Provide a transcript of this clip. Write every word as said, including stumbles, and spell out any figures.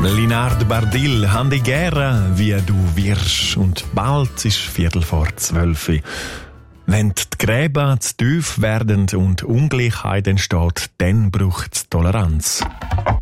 Linard Bardil, Handi Guerra, wie du wirst. Und bald ist Viertel vor zwölf. Wenn die Gräben zu tief werden und Ungleichheit entsteht, dann braucht es Toleranz.